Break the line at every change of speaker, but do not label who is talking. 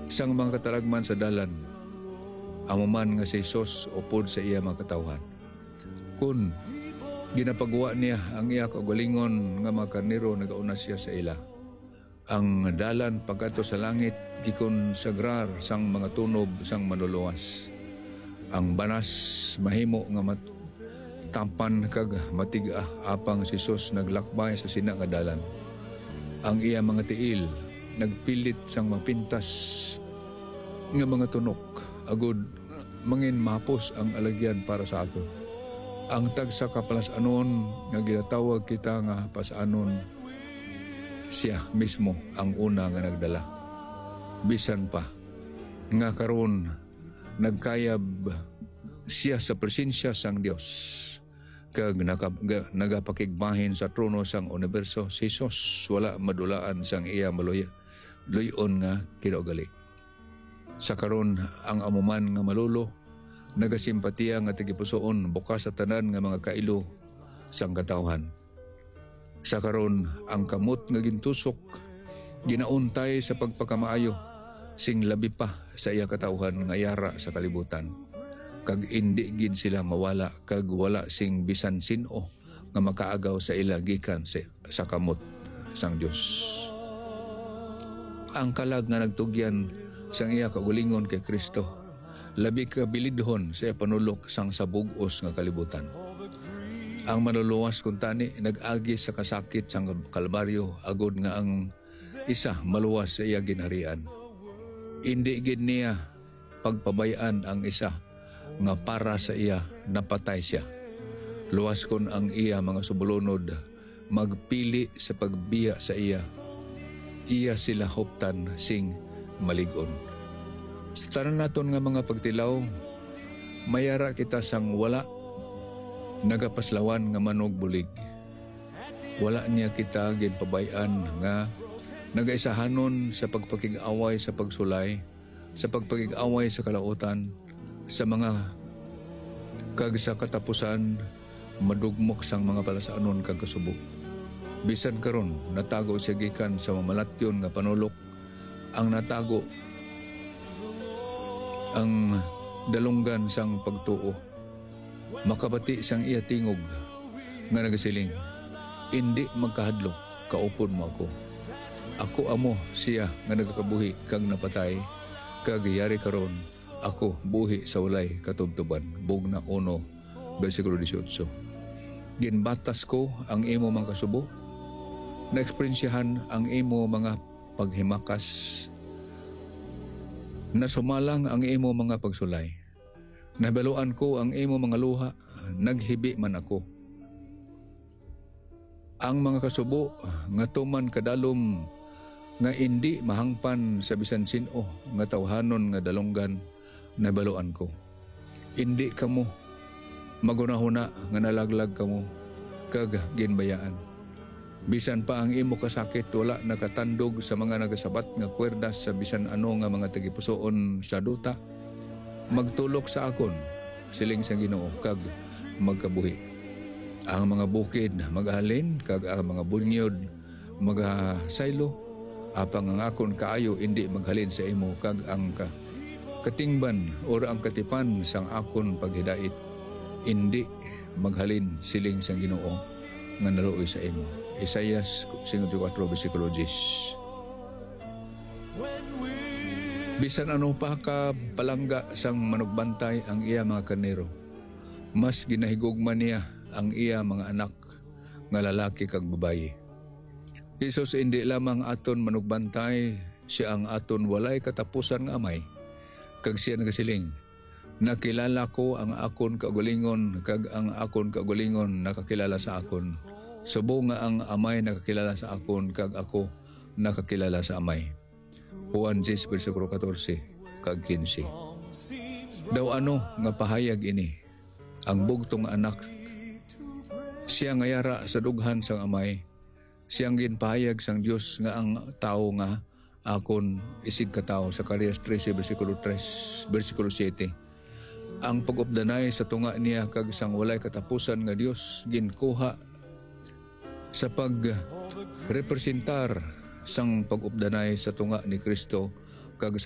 Sang mga katalagman sa dalan, amuman nga si Hesus upod sa iya mga katawhan. Kun ginapagawa niya ang iya kaugalingon nga mga karnero, nagauna siya sa ila. Ang dalan pagkato sa langit gikon sagrar sang mga tunob sang manluluwas. Ang banas mahimo nga tampan kag matiga apang si Hesus naglakbay sa sina nga dalan. Ang iya mga tiil nagpilit sang mapintas nga mga tunok agud mangin mapos ang alagyan para sa aton. Ang tagsa ka palas-anon nga ginatawag kita nga pasanon, siya mismo ang una nga nagdala. Bisan pa nga karon nagkayab siya sa presensya sang Dios kag nagapakigbahin sa trono sang universo. Si Hesus wala madulaan sang iya luyon nga kinaugali. Sa karon ang amuman nga malulo nagasimpatiya nga tigipusoon bukas sa tanan nga mga kailo sang katawhan. Sa karon ang kamot nga gintusok ginauntay sa pagpakamaayo sing labi pa sa iya katawhan nga yara sa kalibutan. Kag indi gid sila mawala kag wala sing bisan sino nga makaagaw sa ila gikan sa kamot sang Dios. Ang kalag nga nagtugyan sang iya kaugalingon kay Kristo labi ka bilidhon sa panulok sang sabug-os nga kalibutan. Ang manluluwas kun tani nag-agi sa kasakit sang Kalbaryo agud nga ang isa maluwas sa iya ginharian. Indi gid niya pagpabayaan ang isa nga para sa iya napatay siya. Luwas kon ang iya mga subulunod magpili sa pagbiya sa iya. Iya sila huptan sing maligon. Sa tanan naton nga mga pagtilaw, mayara kita sang wala nagapaslawan nga manog bulig. Wala niya kita ginpabayan nga nagaisahanon sa pagpakig-away sa pagsulay, sa pagpakig-away sa kalautan, sa mga kag sa katapusan madugmok sang mga palasanon kag kasubok. Bisan karon natago siya gikan sa mamalatyon nga panulok. Ang natago ang dalunggan sang pagtuo. Makabati sang iya tingog nga nagasiling, indi magkahadlok kaupod mo ako. Ako amo siya nga nagakabuhi kag napatay kag yari karon ako buhi sa walay katubtuban. Bugna 1 bersikulo 18. Ginbatas ko ang imo mga kasubo, naeksperiensyahan ang imo mga paghimakas, nasumalang ang imo mga pagsulay. Nabaluan ko ang imo mga luha, naghibi man ako. Ang mga kasubo nga tuman kadalom nga indi mahangpan sa bisan sino nga tawhanon nga dalunggan, nabaluan ko. Indi kamo magunahuna nga nalaglag kamo kag ginbayaan. Bisan pa ang imo kasakit wala nakatandog sa mga nagasabat nga kwerdas sa bisan ano nga mga tagipusoon sa duta. Magtulok sa akon siling sa Ginoo kag magkabuhi. Ang mga bukid magahalin kag ang mga bunyod magasaylo, apang ang akon kaayo indi maghalin sa imo kag ang katingban or ang katipan sang akon paghidait indi maghalin siling sa Ginoo nga naluoy sa imo. Isaias 54 bersikulo 10. Bisan ano pa ka palangga sang manugbantay ang iya mga karnero, mas ginahigugman niya ang iya mga anak nga lalaki kag babayi. Hesus indi lamang aton manugbantay, siya ang aton walay katapusan nga amay. Kag siya nagasiling, nakilala ko ang akon kaugalingon kag ang akon kaugalingon nakakilala sa akon. Subo nga ang amay nakakilala sa akon kag ako nakakilala sa amay. Juan 10 bersikulo 14 kag 15. Daw ano nga pahayag ini, ang bugtong anak siya nga yara sa dughan sang amay, siyang ginpahayag sang Dios nga ang tao nga akon isig katao sa Zacarias 13 bersikulo 7. Ang pag-updanay sa tunga niya kag sang walay katapusan nga Dios ginkuha sa pagrepresentar sang pag-updanay sa tunga ni Kristo kag